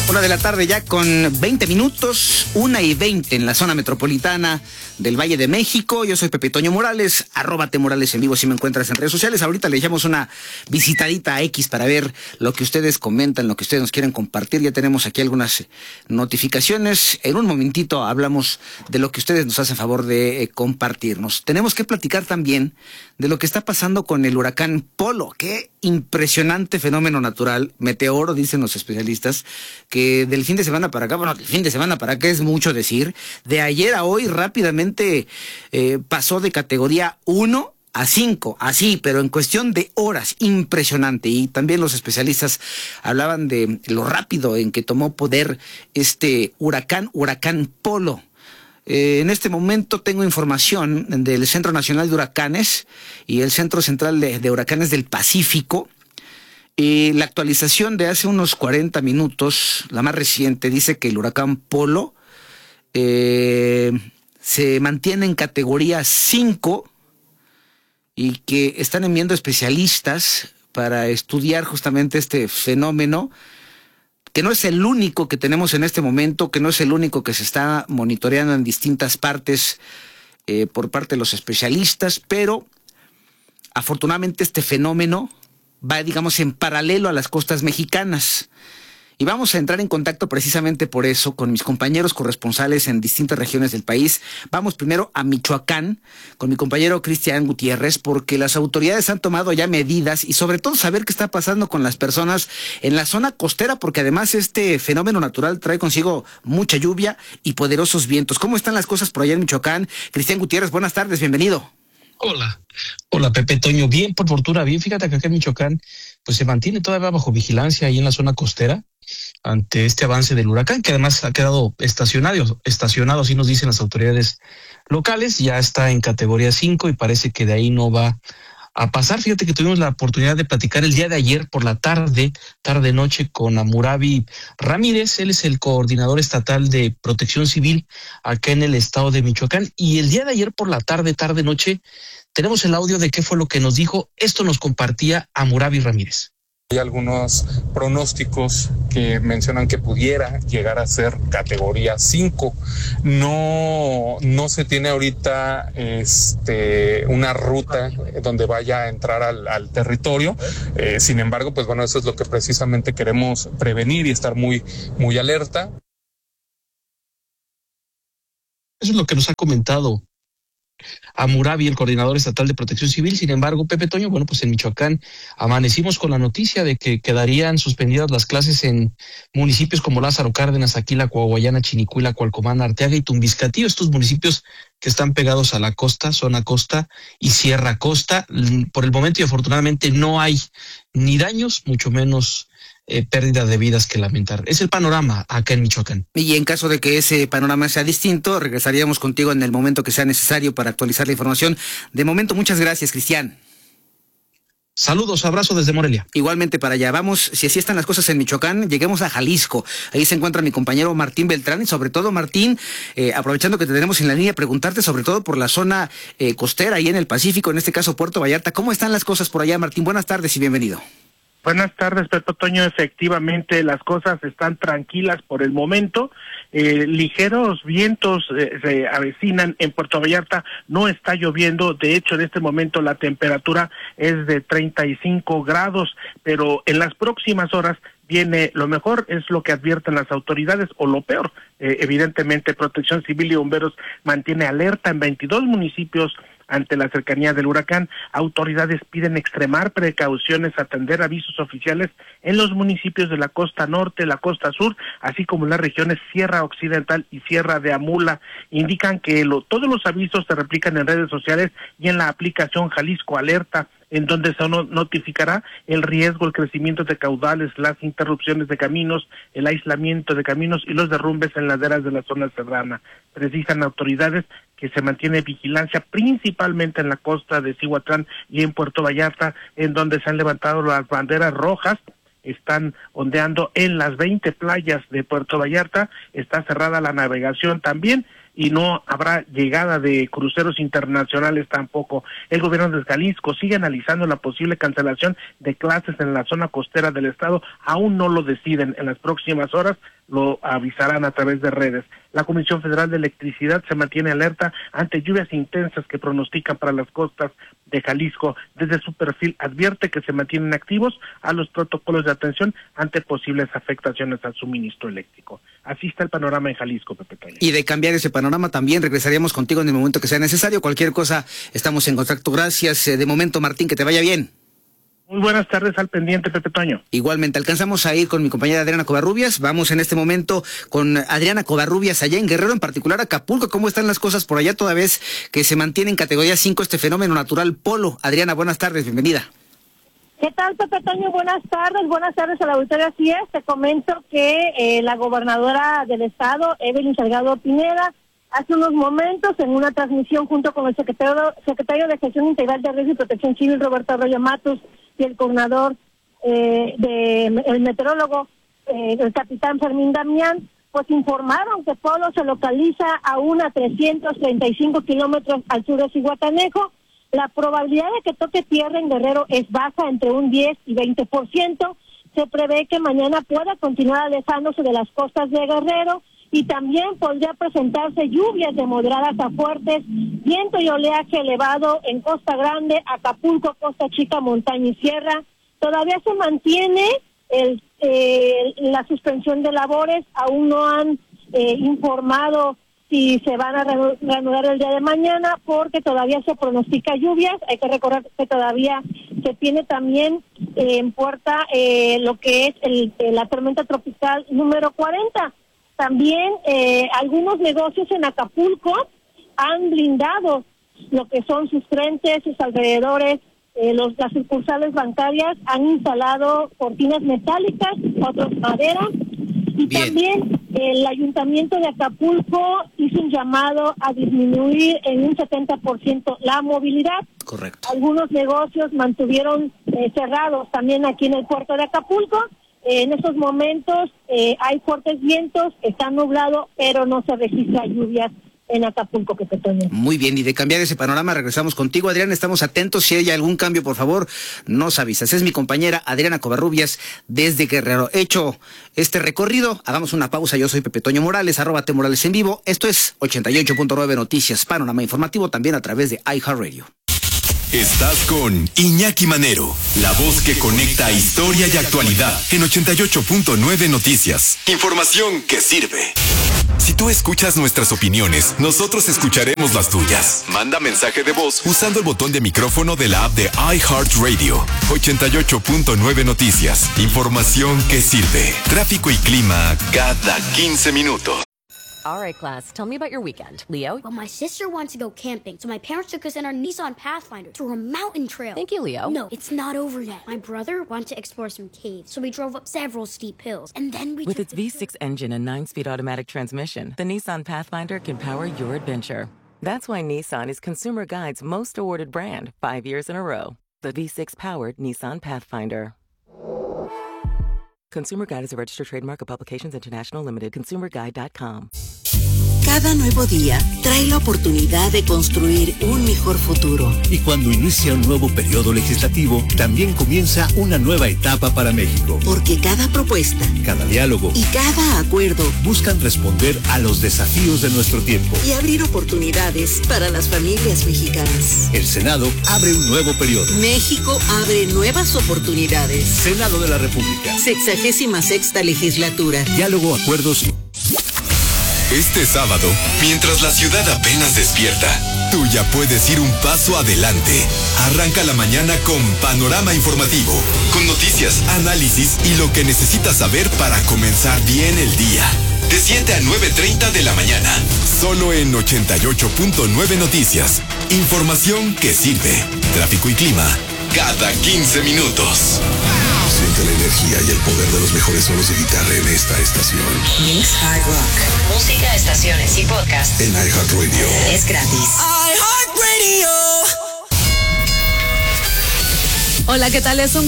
Una de la tarde ya con 20 minutos, 1:20 en la zona metropolitana del Valle de México. Yo soy Pepe Toño Morales, @Morales en vivo si me encuentras en redes sociales. Ahorita le echamos una visitadita a X para ver lo que ustedes comentan, lo que ustedes nos quieren compartir. Ya tenemos aquí algunas notificaciones. En un momentito hablamos de lo que ustedes nos hacen favor de compartirnos. Tenemos que platicar también de lo que está pasando con el huracán Polo. Qué impresionante fenómeno natural, meteoro, dicen los especialistas, que del fin de semana para acá, bueno, del fin de semana para acá es mucho decir, de ayer a hoy rápidamente pasó de categoría 1 a 5, así, pero en cuestión de horas, impresionante. Y también los especialistas hablaban de lo rápido en que tomó poder este huracán Polo. En este momento tengo información del Centro Nacional de Huracanes y el Centro Central de Huracanes del Pacífico. La actualización de hace unos 40 minutos, la más reciente, dice que el huracán Polo se mantiene en categoría 5 y que están enviando especialistas para estudiar justamente este fenómeno, que no es el único que tenemos en este momento, que no es el único que se está monitoreando en distintas partes por parte de los especialistas, pero afortunadamente este fenómeno va, digamos, en paralelo a las costas mexicanas. Y vamos a entrar en contacto precisamente por eso con mis compañeros corresponsales en distintas regiones del país. Vamos primero a Michoacán con mi compañero Cristian Gutiérrez, porque las autoridades han tomado ya medidas y sobre todo saber qué está pasando con las personas en la zona costera, porque además este fenómeno natural trae consigo mucha lluvia y poderosos vientos. ¿Cómo están las cosas por allá en Michoacán? Cristian Gutiérrez, buenas tardes, bienvenido. Hola Pepe Toño, bien por fortuna, bien. Fíjate que acá en Michoacán pues se mantiene todavía bajo vigilancia ahí en la zona costera ante este avance del huracán, que además ha quedado estacionado, así nos dicen las autoridades locales. Ya está en categoría 5 y parece que de ahí no va a pasar. Fíjate que tuvimos la oportunidad de platicar el día de ayer por la tarde-noche con Amurabi Ramírez. Él es el coordinador estatal de Protección Civil acá en el estado de Michoacán, y el día de ayer por la tarde-noche tenemos el audio de qué fue lo que nos dijo. Esto nos compartía Amurabi Ramírez. Hay algunos pronósticos que mencionan que pudiera llegar a ser categoría 5. No se tiene ahorita una ruta donde vaya a entrar al territorio. Sin embargo, pues bueno, eso es lo que precisamente queremos prevenir y estar muy, muy alerta. Eso es lo que nos ha comentado Amurabi, el coordinador estatal de Protección Civil. Sin embargo, Pepe Toño, bueno, pues en Michoacán amanecimos con la noticia de que quedarían suspendidas las clases en municipios como Lázaro Cárdenas, Aquila, Coahuayana, Chinicuila, Cualcomán, Arteaga y Tumbiscatío, estos municipios que están pegados a la costa, zona costa y sierra costa. Por el momento y afortunadamente no hay ni daños, mucho menos pérdida de vidas que lamentar. Es el panorama acá en Michoacán. Y en caso de que ese panorama sea distinto, regresaríamos contigo en el momento que sea necesario para actualizar la información. De momento, muchas gracias, Cristian. Saludos, abrazo desde Morelia. Igualmente para allá. Vamos, si así están las cosas en Michoacán, lleguemos a Jalisco. Ahí se encuentra mi compañero Martín Beltrán y sobre todo, Martín, aprovechando que te tenemos en la línea, preguntarte sobre todo por la zona costera, ahí en el Pacífico, en este caso Puerto Vallarta. ¿Cómo están las cosas por allá, Martín? Buenas tardes y bienvenido. Buenas tardes, Pepe Toño. Efectivamente, las cosas están tranquilas por el momento. Ligeros vientos se avecinan en Puerto Vallarta. No está lloviendo. De hecho, en este momento la temperatura es de 35 grados, pero en las próximas horas viene lo mejor, es lo que advierten las autoridades, o lo peor. Evidentemente, Protección Civil y Bomberos mantiene alerta en 22 municipios ante la cercanía del huracán. Autoridades piden extremar precauciones, atender avisos oficiales en los municipios de la costa norte, la costa sur, así como en las regiones Sierra Occidental y Sierra de Amula. Indican que todos los avisos se replican en redes sociales y en la aplicación Jalisco Alerta, en donde se notificará el riesgo, el crecimiento de caudales, las interrupciones de caminos, el aislamiento de caminos y los derrumbes en laderas de la zona serrana. Precisan autoridades que se mantiene vigilancia principalmente en la costa de Cihuatlán y en Puerto Vallarta, en donde se han levantado las banderas rojas. Están ondeando en las 20 playas de Puerto Vallarta. Está cerrada la navegación también y no habrá llegada de cruceros internacionales tampoco. El gobierno de Jalisco sigue analizando la posible cancelación de clases en la zona costera del estado. Aún no lo deciden. En las próximas horas lo avisarán a través de redes. La Comisión Federal de Electricidad se mantiene alerta ante lluvias intensas que pronostican para las costas de Jalisco. Desde su perfil advierte que se mantienen activos a los protocolos de atención ante posibles afectaciones al suministro eléctrico. Así está el panorama en Jalisco, Pepe Toño. Y de cambiar ese panorama también regresaríamos contigo en el momento que sea necesario. Cualquier cosa, estamos en contacto. Gracias. De momento, Martín, que te vaya bien. Muy buenas tardes, al pendiente, Pepe Toño. Igualmente, alcanzamos a ir con mi compañera Adriana Covarrubias. Vamos en este momento con Adriana Covarrubias allá en Guerrero, en particular Acapulco. ¿Cómo están las cosas por allá toda vez que se mantiene en categoría 5 este fenómeno natural Polo? Adriana, buenas tardes, bienvenida. ¿Qué tal, Pepe Toño? Buenas tardes a la auditoría. Así es, te comento que la gobernadora del estado, Evelyn Salgado Pineda, hace unos momentos en una transmisión junto con el secretario de Gestión Integral de Riesgo y Protección Civil, Roberto Arroyo Matus, y el coordinador el meteorólogo, el capitán Fermín Damián, pues informaron que Polo se localiza aún a 335 kilómetros al sur de Zihuatanejo. La probabilidad de que toque tierra en Guerrero es baja, entre un 10 y 20%. Se prevé que mañana pueda continuar alejándose de las costas de Guerrero y también podría presentarse lluvias de moderadas a fuertes, viento y oleaje elevado en Costa Grande, Acapulco, Costa Chica, Montaña y Sierra. Todavía se mantiene la suspensión de labores, aún no han informado si se van a reanudar el día de mañana porque todavía se pronostica lluvias. Hay que recordar que todavía se tiene también en puerta lo que es la tormenta tropical número 40. También algunos negocios en Acapulco han blindado lo que son sus frentes, sus alrededores. Las sucursales bancarias han instalado cortinas metálicas, otros madera. Y bien, también el Ayuntamiento de Acapulco hizo un llamado a disminuir en un 70% la movilidad. Correcto. Algunos negocios mantuvieron cerrados también aquí en el puerto de Acapulco. En estos momentos hay fuertes vientos, está nublado, pero no se registra lluvias en Acapulco, Pepe Toño. Muy bien, y de cambiar ese panorama regresamos contigo, Adriana. Estamos atentos. Si hay algún cambio, por favor, nos avisas. Es mi compañera Adriana Covarrubias desde Guerrero. Hecho este recorrido, hagamos una pausa. Yo soy Pepe Toño Morales, @Morales en vivo. Esto es 88.9 Noticias, panorama informativo también a través de iHeartRadio. Estás con Iñaki Manero, la voz que conecta historia y actualidad en 88.9 Noticias. Información que sirve. Si tú escuchas nuestras opiniones, nosotros escucharemos las tuyas. Manda mensaje de voz usando el botón de micrófono de la app de iHeartRadio. 88.9 Noticias. Información que sirve. Tráfico y clima cada 15 minutos. All right, class, tell me about your weekend. Leo? Well, my sister wants to go camping, so my parents took us in our Nissan Pathfinder to a mountain trail. Thank you, Leo. No, it's not over yet. My brother wanted to explore some caves, so we drove up several steep hills, and then we With its V6 engine and 9-speed automatic transmission, the Nissan Pathfinder can power your adventure. That's why Nissan is Consumer Guide's most awarded brand, 5 years in a row. The V6-powered Nissan Pathfinder. Consumer Guide is a registered trademark of Publications International Limited. ConsumerGuide.com. Cada nuevo día trae la oportunidad de construir un mejor futuro. Y cuando inicia un nuevo periodo legislativo, también comienza una nueva etapa para México. Porque cada propuesta, cada diálogo y cada acuerdo buscan responder a los desafíos de nuestro tiempo y abrir oportunidades para las familias mexicanas. El Senado abre un nuevo periodo. México abre nuevas oportunidades. Senado de la República. 66ª legislatura. Diálogo, acuerdos. Este sábado, mientras la ciudad apenas despierta, tú ya puedes ir un paso adelante. Arranca la mañana con Panorama Informativo, con noticias, análisis y lo que necesitas saber para comenzar bien el día. De 7 a 9:30 de la mañana, solo en 88.9 Noticias. Información que sirve. Tráfico y clima, cada 15 minutos. Siente la energía y el poder de los mejores solos de guitarra en esta estación. Mix Hard Rock. Música, estaciones y podcast. En iHeartRadio. Es gratis. iHeartRadio. Hola, ¿qué tal? Es un